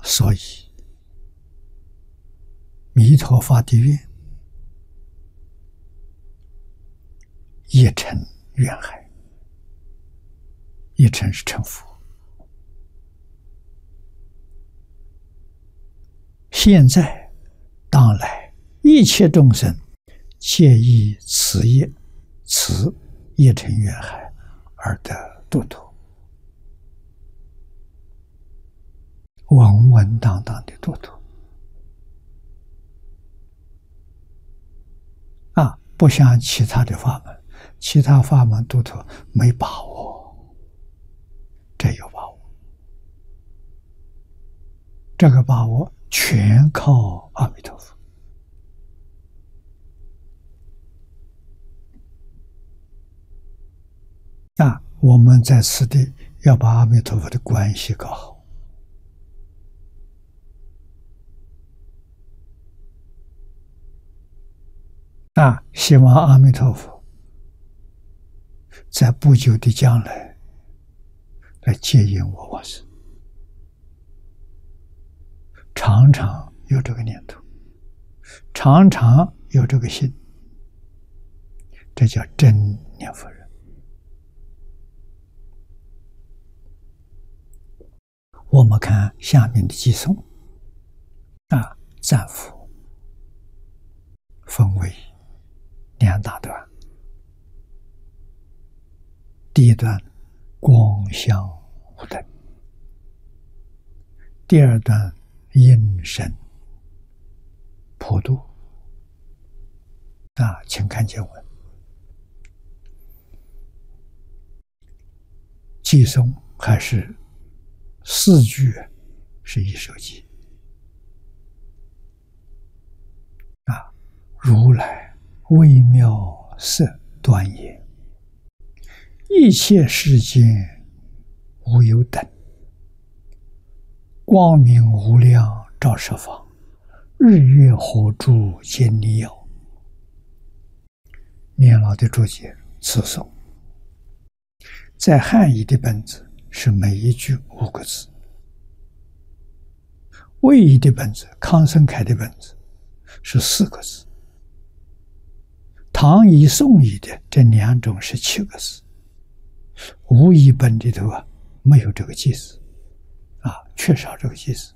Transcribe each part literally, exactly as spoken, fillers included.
所以弥陀发的愿一成愿海，一成是成佛。现在当来一切众生皆以此业此业成愿海而得度脱，稳稳当当的度脱啊！不像其他的法门，其他法门度脱没把握，这有把握。这个把握全靠阿弥陀佛。那我们在此地要把阿弥陀佛的关系搞好。那希望阿弥陀佛在不久的将来来接引我往生，常常有这个念头，常常有这个心，这叫真念佛人。我们看下面的偈颂啊，赞佛分为两大段。第一段光香无等，第二段应身普度啊，请看经文。偈颂还是四句是一首偈啊，如来微妙色端严，一切世间无有等，光明无量照十方，日月火柱皆你有。年老的注解词颂，在汉译的本子是每一句五个字，魏译的本子、康生凯的本子是四个字，唐译、宋译的这两种是七个字。吴译本里头啊，没有这个偈词啊，缺少这个偈词。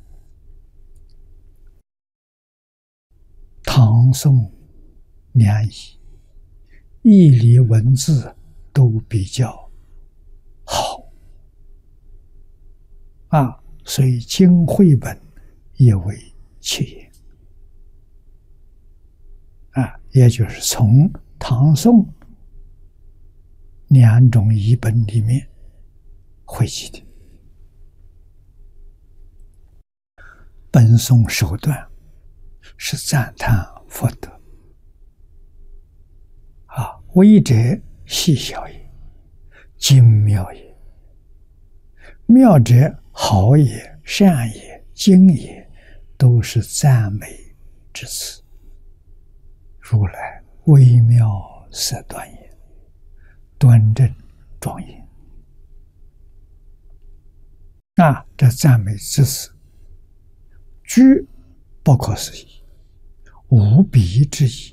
唐宋两译译理文字都比较好啊，所以经汇本也为七言啊，也就是从唐宋两种译本里面汇集的。本颂首段是赞叹福德啊，微者细小也，精妙也；妙者好也、善也、精也，都是赞美之词。如来微妙色端严，端正庄严啊，这赞美之词具不可思议、无比之意，